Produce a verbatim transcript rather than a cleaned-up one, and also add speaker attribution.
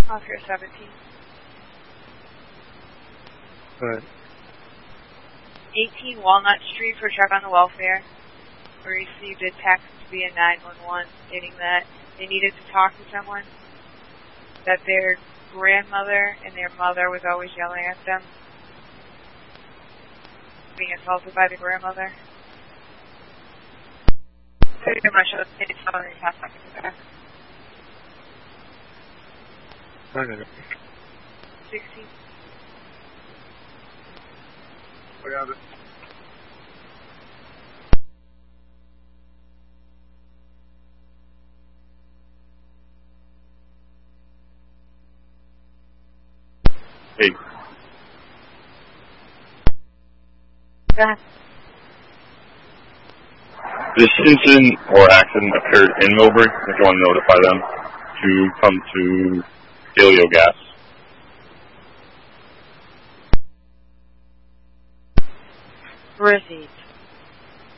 Speaker 1: Oscar seventeen.
Speaker 2: Right.
Speaker 1: eighteen Walnut Street for check on the welfare. We received a text via nine one one stating that they needed to talk to someone, that their grandmother and their mother was always yelling at them, being assaulted by the grandmother. Pretty much a salary half second back. sixteen.
Speaker 2: We have it.
Speaker 3: Hey.
Speaker 1: Go ahead.
Speaker 3: This incident or accident occurred in Millbury. If you want to notify them to come to Delio Gas.
Speaker 1: Received.